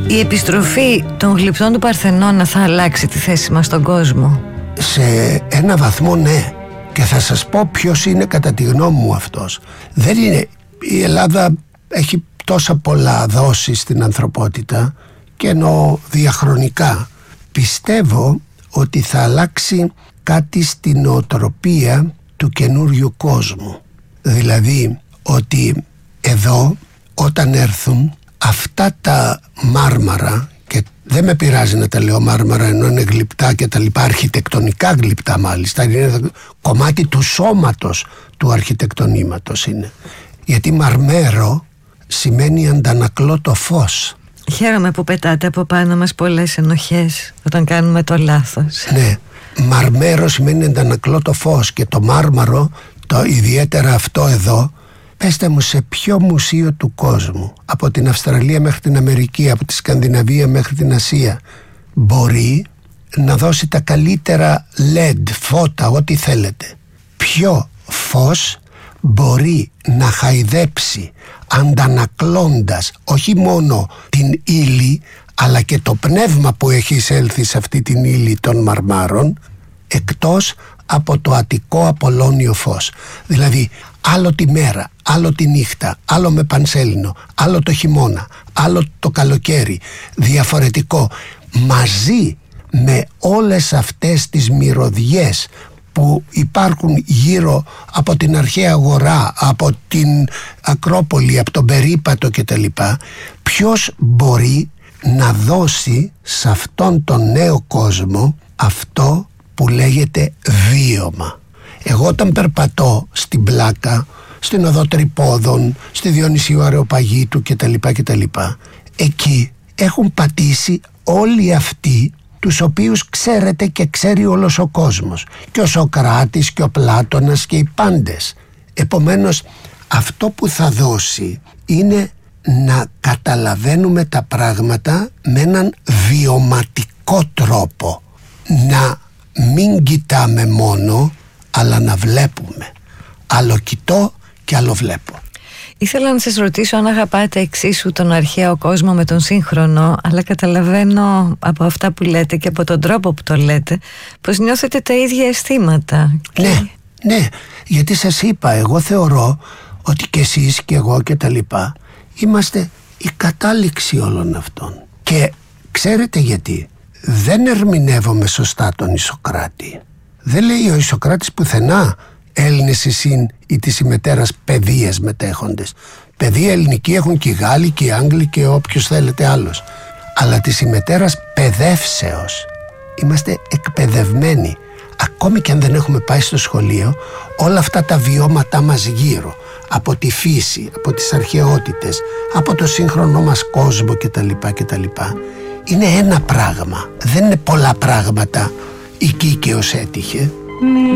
Η επιστροφή των γλυπτών του Παρθενώνα θα αλλάξει τη θέση μας στον κόσμο? Σε ένα βαθμό ναι. Και θα σας πω ποιος είναι κατά τη γνώμη μου αυτός. Δεν είναι. Η Ελλάδα έχει τόσα πολλά δώσει στην ανθρωπότητα, και εννοώ διαχρονικά. Πιστεύω ότι θα αλλάξει κάτι στην νοοτροπία του καινούριου κόσμου. Δηλαδή ότι εδώ όταν έρθουν αυτά τα μάρμαρα, και δεν με πειράζει να τα λέω μάρμαρα ενώ είναι γλυπτά και τα λοιπά, αρχιτεκτονικά γλυπτά μάλιστα, είναι κομμάτι του σώματος του αρχιτεκτονήματος είναι. Γιατί μαρμέρο σημαίνει αντανακλώ το φως. Χαίρομαι που πετάτε από πάνω μας πολλές ενοχές όταν κάνουμε το λάθος. Ναι, μαρμέρο σημαίνει αντανακλώ το φως, και το μάρμαρο, το ιδιαίτερα αυτό εδώ, πέστε μου σε ποιο μουσείο του κόσμου, από την Αυστραλία μέχρι την Αμερική, από τη Σκανδιναβία μέχρι την Ασία, μπορεί να δώσει τα καλύτερα LED, φώτα, ό,τι θέλετε? Ποιο φως μπορεί να χαϊδέψει αντανακλώντας όχι μόνο την ύλη, αλλά και το πνεύμα που έχει εισέλθει σε αυτή την ύλη των μαρμάρων, εκτός από το Αττικό Απολλώνιο φως? Δηλαδή άλλο τη μέρα, άλλο τη νύχτα, άλλο με πανσέλινο, άλλο το χειμώνα, άλλο το καλοκαίρι, διαφορετικό, μαζί με όλες αυτές τις μυρωδιές που υπάρχουν γύρω από την αρχαία αγορά, από την Ακρόπολη, από τον περίπατο κτλ. Ποιος μπορεί να δώσει σε αυτόν τον νέο κόσμο αυτό που λέγεται βίωμα? Εγώ όταν περπατώ στην Πλάκα, στην Οδό Τρυπόδων, στη Διονυσίου Αρεοπαγίτου κτλ, εκεί έχουν πατήσει όλοι αυτοί τους οποίους ξέρετε και ξέρει όλος ο κόσμος, και ο Σωκράτης και ο Πλάτωνας και οι πάντες. Επομένως αυτό που θα δώσει είναι να καταλαβαίνουμε τα πράγματα με έναν βιωματικό τρόπο, να μην κοιτάμε μόνο, αλλά να βλέπουμε. Άλλο κοιτώ και άλλο βλέπω. Ήθελα να σας ρωτήσω αν αγαπάτε εξίσου τον αρχαίο κόσμο με τον σύγχρονο, αλλά καταλαβαίνω από αυτά που λέτε και από τον τρόπο που το λέτε πως νιώθετε τα ίδια αισθήματα. Ναι, γιατί σας είπα, εγώ θεωρώ ότι και εσείς και εγώ και τα λοιπά είμαστε η κατάληξη όλων αυτών. Και ξέρετε γιατί? Δεν ερμηνεύομαι σωστά τον Ισοκράτη. Δεν λέει ο Ισοκράτης πουθενά Έλληνες εισήν ή της ημετέρας παιδείες μετέχοντες. Παιδεία ελληνική έχουν και οι Γάλλοι και οι Άγγλοι και όποιος θέλετε άλλος. Αλλά της ημετέρας παιδεύσεως είμαστε εκπαιδευμένοι. Ακόμη και αν δεν έχουμε πάει στο σχολείο, όλα αυτά τα βιώματά μας γύρω, από τη φύση, από τις αρχαιότητες, από το σύγχρονό μας κόσμο κτλ, είναι ένα πράγμα. Δεν είναι πολλά πράγματα η Κίκαιος έτυχε.